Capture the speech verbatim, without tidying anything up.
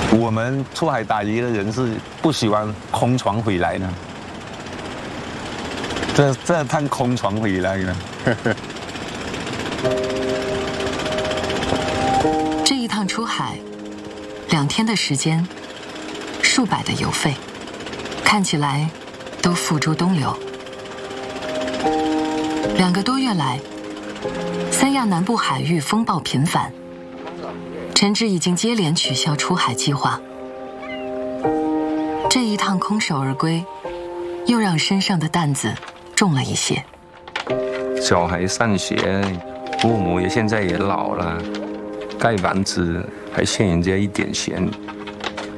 我们出海打鱼的人是不喜欢空船回来的，这这趟空船回来的。 这一趟出海，两天的时间，数百的油费，看起来都付诸东流。两个多月来，三亚南部海域风暴频繁，陈志已经接连取消出海计划。这一趟空手而归，又让身上的担子重了一些。 小孩上学，父母也现在也老了，盖房子还欠人家一点钱。